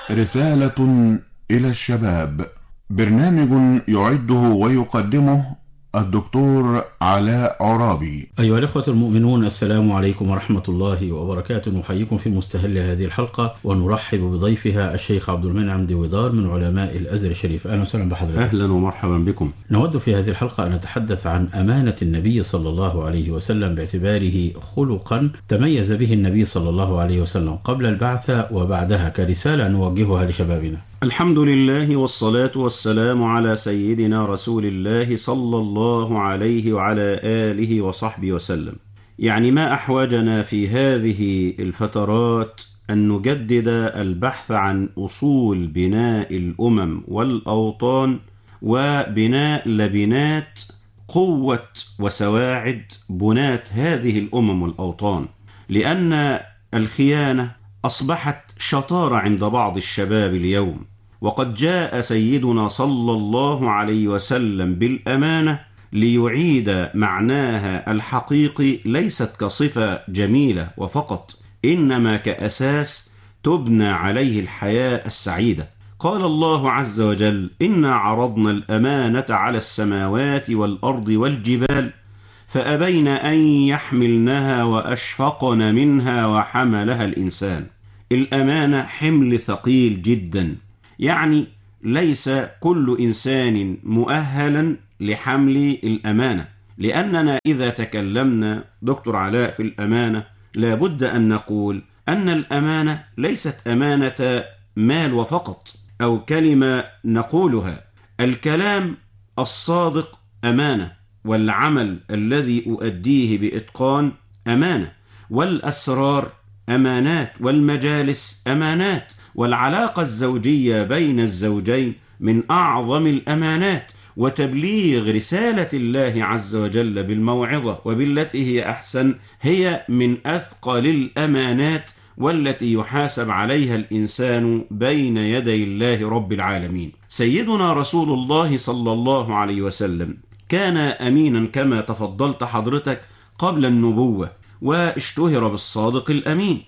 رسالة إلى الشباب. برنامج يعده ويقدمه الدكتور علاء عرابي. أيها الأخوة المؤمنون، السلام عليكم ورحمة الله وبركاته. نحييكم في مستهل هذه الحلقة ونرحب بضيفها الشيخ عبد المنعم دويدار من علماء الأزهر الشريف. أهلا وسهلا بحضرتك. أهلا ومرحبا بكم. نود في هذه الحلقة أن نتحدث عن أمانة النبي صلى الله عليه وسلم باعتباره خلقا تميز به النبي صلى الله عليه وسلم قبل البعثة وبعدها، كرسالة نوجهها لشبابنا. الحمد لله والصلاة والسلام على سيدنا رسول الله صلى الله عليه وعلى آله وصحبه وسلم. يعني ما أحوجنا في هذه الفترات أن نجدد البحث عن أصول بناء الأمم والأوطان وبناء لبنات قوة وسواعد بناة هذه الأمم والأوطان، لأن الخيانة أصبحت شطارة عند بعض الشباب اليوم، وقد جاء سيدنا صلى الله عليه وسلم بالأمانة ليعيد معناها الحقيقي، ليست كصفة جميلة وفقط، إنما كأساس تبنى عليه الحياة السعيدة. قال الله عز وجل: إنا عرضنا الأمانة على السماوات والأرض والجبال فأبين أن يحملنها وأشفقن منها وحملها الإنسان. الأمانة حمل ثقيل جدا، يعني ليس كل إنسان مؤهلا لحمل الأمانة، لأننا إذا تكلمنا دكتور علاء في الأمانة لابد أن نقول أن الأمانة ليست أمانة مال وفقط أو كلمة نقولها. الكلام الصادق أمانة، والعمل الذي أؤديه بإتقان أمانة، والأسرار أمانات، والمجالس أمانات، والعلاقة الزوجية بين الزوجين من أعظم الأمانات، وتبليغ رسالة الله عز وجل بالموعظة وبالتي هي أحسن هي من أثقل الأمانات، والتي يحاسب عليها الإنسان بين يدي الله رب العالمين. سيدنا رسول الله صلى الله عليه وسلم كان أمينا كما تفضلت حضرتك قبل النبوة، واشتهر بالصادق الأمين.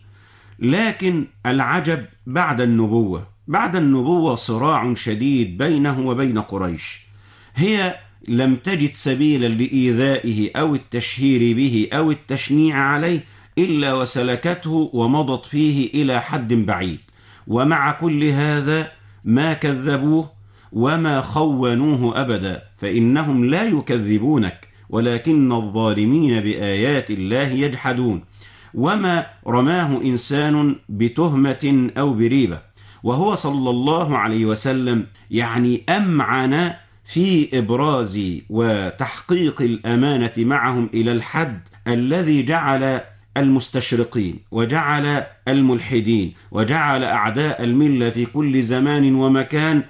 لكن العجب بعد النبوة، بعد النبوة صراع شديد بينه وبين قريش. هي لم تجد سبيلا لإيذائه أو التشهير به أو التشنيع عليه إلا وسلكته ومضت فيه إلى حد بعيد، ومع كل هذا ما كذبوه وما خونوه أبدا، فإنهم لا يكذبونك ولكن الظالمين بآيات الله يجحدون. وما رماه إنسان بتهمة أو بريبة، وهو صلى الله عليه وسلم يعني أمعن في إبراز وتحقيق الأمانة معهم إلى الحد الذي جعل المستشرقين وجعل الملحدين وجعل أعداء الملة في كل زمان ومكان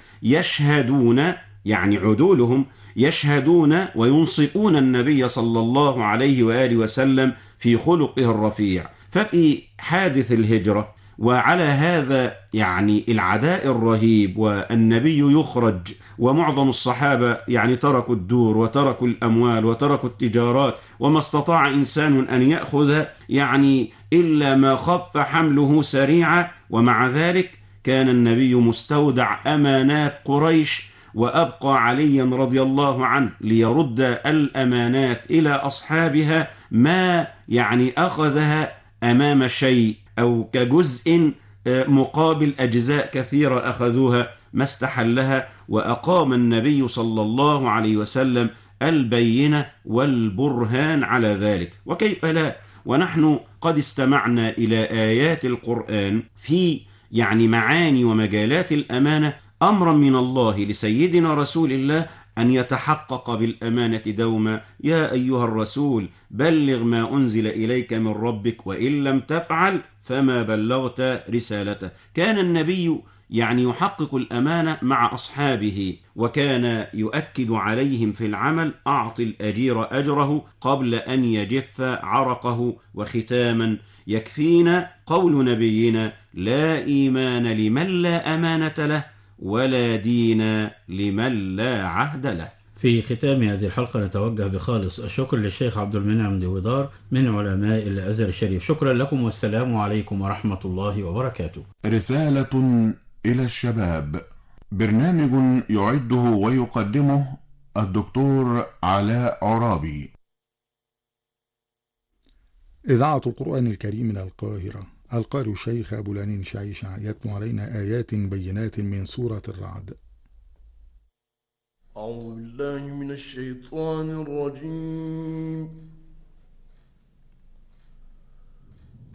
يشهدون، يعني عدولهم يشهدون وينصفون النبي صلى الله عليه وآله وسلم في خلقه الرفيع. ففي حادث الهجرة وعلى هذا يعني العداء الرهيب، والنبي يخرج ومعظم الصحابة يعني تركوا الدور وتركوا الأموال وتركوا التجارات، وما استطاع إنسان أن يأخذ يعني إلا ما خف حمله سريعا، ومع ذلك كان النبي مستودع أمانات قريش، وأبقى عليا رضي الله عنه ليرد الأمانات إلى أصحابها ما يعني أخذها أمام شيء أو كجزء مقابل أجزاء كثيرة أخذوها ما استحلها، وأقام النبي صلى الله عليه وسلم البينة والبرهان على ذلك. وكيف لا ونحن قد استمعنا إلى آيات القرآن في يعني معاني ومجالات الأمانة، أمرا من الله لسيدنا رسول الله أن يتحقق بالأمانة دوما: يا أيها الرسول بلغ ما أنزل إليك من ربك وإن لم تفعل فما بلغت رسالته. كان النبي يعني يحقق الأمانة مع أصحابه، وكان يؤكد عليهم في العمل: أعط الأجير أجره قبل أن يجف عرقه. وختاما يكفينا قول نبينا: لا إيمان لمن لا أمانة له، ولا دين لمن لا عهد له. في ختام هذه الحلقة نتوجه بخالص الشكر للشيخ عبد المنعم دويدار من علماء الأزهر الشريف. شكرا لكم والسلام عليكم ورحمة الله وبركاته. رسالة إلى الشباب، برنامج يعده ويقدمه الدكتور علاء عرابي. إذاعة القرآن الكريم من القاهرة. القارئ الشيخ أبو العنين شعيشع يتلو علينا آيات بينات من سورة الرعد. أعوذ بالله من الشيطان الرجيم.